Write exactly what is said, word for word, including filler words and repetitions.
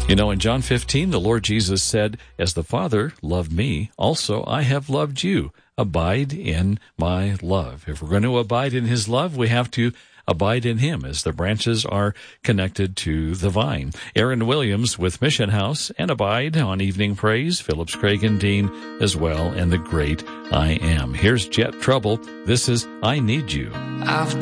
You know, in John fifteen, the Lord Jesus said, as the Father loved me, also I have loved you. Abide in my love. If we're going to abide in his love, we have to abide in him as the branches are connected to the vine. Aaron Williams with Mission House and Abide on Evening Praise, Phillips Craig and Dean as well, and the great I Am. Here's Jet Trouble. This is I Need You. I've